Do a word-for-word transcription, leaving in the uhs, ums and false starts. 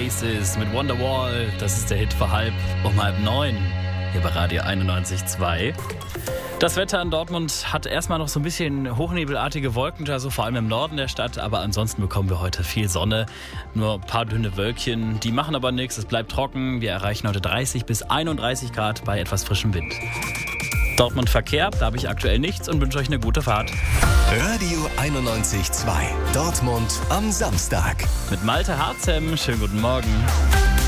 Oasis mit Wonderwall. Das ist der Hit für halb um halb neun hier bei Radio einundneunzig Komma zwei. Das Wetter in Dortmund hat erstmal noch so ein bisschen hochnebelartige Wolken, also vor allem im Norden der Stadt. Aber ansonsten bekommen wir heute viel Sonne. Nur ein paar dünne Wölkchen, die machen aber nichts. Es bleibt trocken. Wir erreichen heute dreißig bis einunddreißig Grad bei etwas frischem Wind. Dortmund Verkehr, da habe ich aktuell nichts und wünsche euch eine gute Fahrt. Radio einundneunzig Komma zwei. Dortmund am Samstag. Mit Malte Harzem. Schönen guten Morgen.